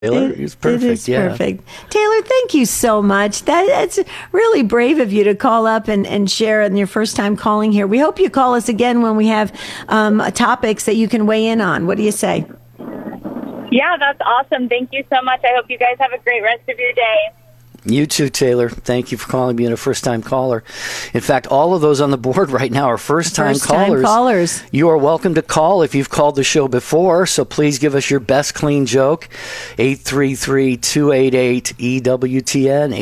Taylor. It's perfect. It is perfect. Taylor, thank you so much. That's really brave of you to call up and share in your first time calling here. We hope you call us again when we have topics that you can weigh in on. What do you say? Yeah, that's awesome. Thank you so much. I hope you guys have a great rest of your day. You too, Taylor. Thank you for calling, being a first-time caller. In fact, all of those on the board right now are first-time callers. You are welcome to call if you've called the show before, so please give us your best clean joke. 833-288-EWTN,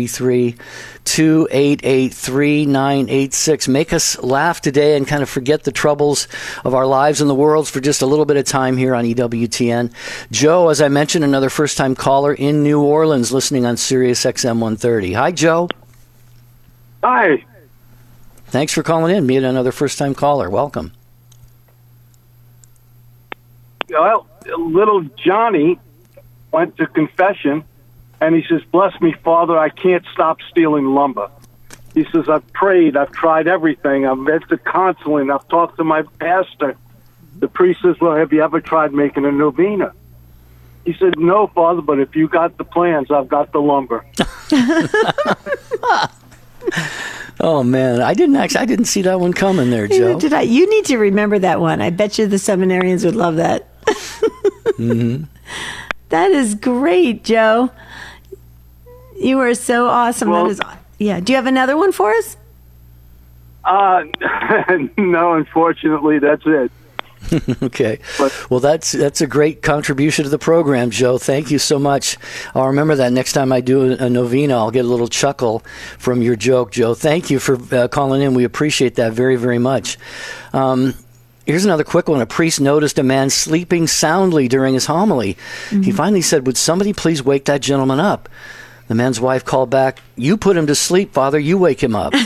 833-288-3986. Make us laugh today and kind of forget the troubles of our lives and the world for just a little bit of time here on EWTN. Joe, as I mentioned, another first-time caller in New Orleans, listening on Sirius XM 130. Hi, Joe. Hi. Thanks for calling in, being another first-time caller. Welcome. Well, little Johnny went to confession, and he says, "Bless me, Father, I can't stop stealing lumber." He says, "I've prayed, I've tried everything, I've been to counseling, I've talked to my pastor." The priest says, "Well, have you ever tried making a novena?" He said, "No, Father, but if you got the plans, I've got the lumber." Oh man, I didn't see that one coming there, Joe. Did I? You need to remember that one. I bet you the seminarians would love that. Mm-hmm. That is great, Joe. You are so awesome. Well, that is, yeah. Do you have another one for us? No, unfortunately, that's it. Okay. Well, that's a great contribution to the program, Joe. Thank you so much. I'll remember that next time I do a novena. I'll get a little chuckle from your joke, Joe. Thank you for calling in. We appreciate that very, very much. Here's another quick one. A priest noticed a man sleeping soundly during his homily. Mm-hmm. He finally said, "Would somebody please wake that gentleman up?" The man's wife called back, "You put him to sleep, Father. You wake him up."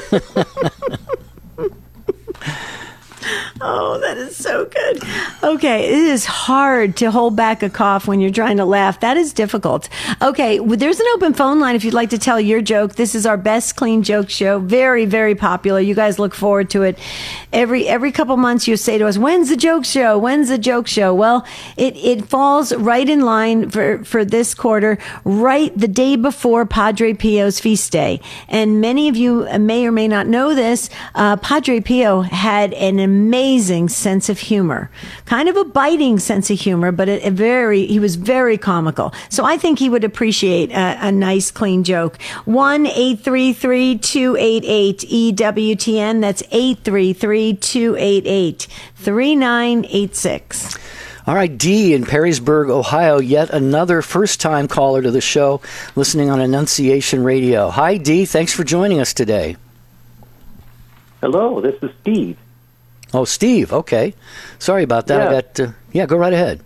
Oh, that is so good. Okay, it is hard to hold back a cough when you're trying to laugh. That is difficult. Okay, well, there's an open phone line if you'd like to tell your joke. This is our best clean joke show. Very, very popular. You guys look forward to it. Every couple months you say to us, "When's the joke show? When's the joke show?" Well, it falls right in line for this quarter, right the day before Padre Pio's feast day. And many of you may or may not know this. Padre Pio had an amazing sense of humor, kind of a biting sense of humor, but he was very comical. So I think he would appreciate a nice, clean joke. 1-833-288-EWTN. That's 833-288-3986. All right, Dee in Perrysburg, Ohio, yet another first-time caller to the show, listening on Annunciation Radio. Hi, Dee. Thanks for joining us today. Hello, this is Steve. Oh, Steve. Okay. Sorry about that. Yeah, go right ahead.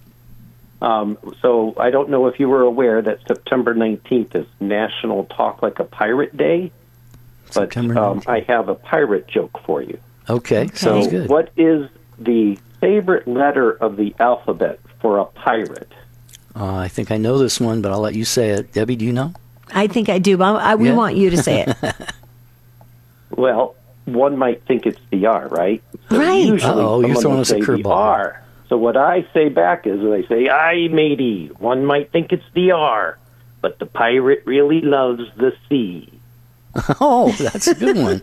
So I don't know if you were aware that September 19th is National Talk Like a Pirate Day, but I have a pirate joke for you. Okay. Sounds good. What is the favorite letter of the alphabet for a pirate? I think I know this one, but I'll let you say it. Debbie, do you know? I think I do, but we want you to say it. Well, one might think it's the R, right? So right. Usually you're throwing us a curveball. R. So what I say back is, I say, "Aye, matey, one might think it's the R, but the pirate really loves the sea." Oh, that's a good one.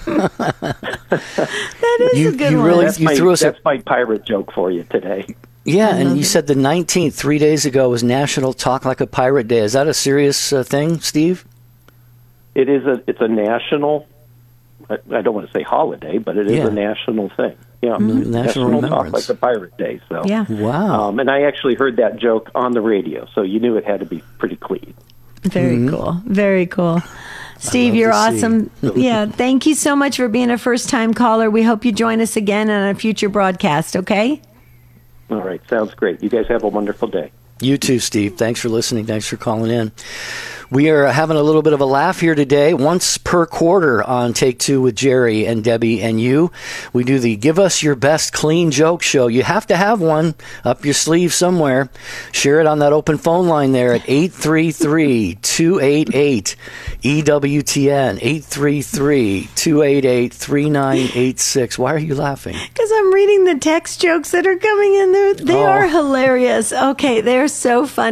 That is a good one. That's my pirate joke for you today. Yeah, and you said the 19th, 3 days ago, was National Talk Like a Pirate Day. Is that a serious thing, Steve? It is. It's a national. I don't want to say holiday, but it is a national thing. Yeah, National Talk Like a Pirate Day. So yeah, wow. And I actually heard that joke on the radio, so you knew it had to be pretty clean. Very cool. Very cool. Steve, you're awesome. Yeah, thank you so much for being a first-time caller. We hope you join us again on a future broadcast. Okay. All right, sounds great. You guys have a wonderful day. You too, Steve. Thanks for listening. Thanks for calling in. We are having a little bit of a laugh here today, once per quarter on Take Two with Jerry and Debbie and you. We do the Give Us Your Best Clean Joke Show. You have to have one up your sleeve somewhere. Share it on that open phone line there at 833-288-EWTN, 833-288-3986. Why are you laughing? Because I'm reading the text jokes that are coming in there. They are hilarious. Okay, they're so funny.